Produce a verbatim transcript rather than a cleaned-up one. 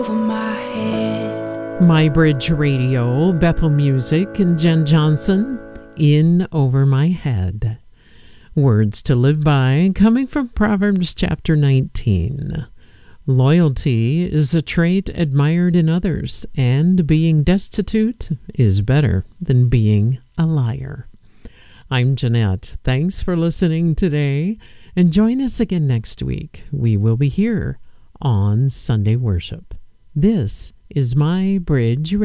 over my head. My Bridge Radio, Bethel Music, and Jen Johnson, In Over My Head. Words to live by, coming from Proverbs chapter nineteen. Loyalty is a trait admired in others, and being destitute is better than being a liar. I'm Jeanette. Thanks for listening today, and join us again next week. We will be here on Sunday Worship. This is My Bridge